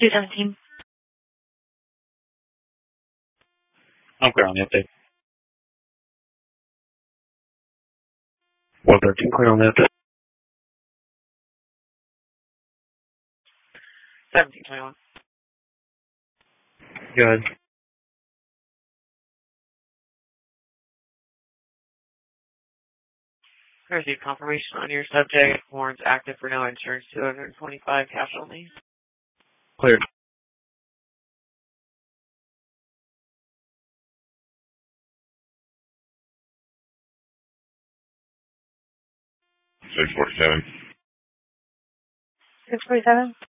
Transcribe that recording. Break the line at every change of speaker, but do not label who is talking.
217.
I'm clear on the update. 113, clear on the update.
1721.
Go ahead.
I received confirmation on your subject. Warrants active for no insurance, 225 cash only.
Cleared.
$647.
647.